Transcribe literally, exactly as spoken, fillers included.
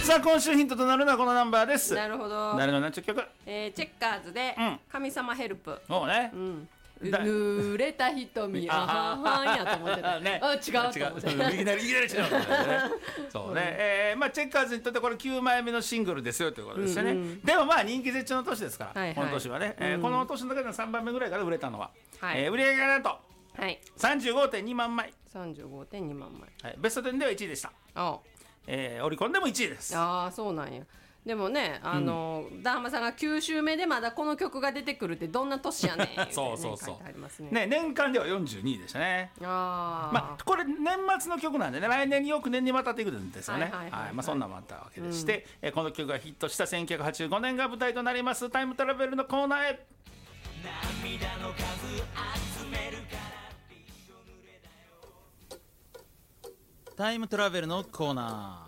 さあ今週ヒントとなるのはこのナンバーです。 なるほど。 誰の何ちゅう曲？ えー、チェッカーズで神様ヘルプ。 もうね、 うん、濡れた瞳あははんやと思ってた、ね、あ違うと思って違ういきなりいきなり違う、ね、そうね、えーまあ、チェッカーズにとってこれきゅうまいめのシングルですよということですよね、うんうん、でもまあ人気絶頂の年ですから、はいはい、この年はね、えーうん、この年の中でのさんばんめぐらいから売れたのは、はいえー、売り上げがなんと、はい、さんじゅうごてんにまんまいさんじゅうごてんにまんまい、 はい、ベストテンではいちいでした。あ、えー、オリコンでもいちいです。 ああそうなんや。でもね、あの、うん、ダーマさんがきゅう週目でまだこの曲が出てくるってどんな年やねん、ね、 そうそうそう、 ねね、年間ではよんじゅうにいでしたね。あ、まあ、これ年末の曲なんでね、来年によく年にわたっていくんですよね。そんなのもあったわけでして、うん、えこの曲がヒットしたせんきゅうひゃくはちじゅうごねんが舞台となりますタイムトラベルのコーナーへ。涙の数集めるからタイムトラベルのコーナー。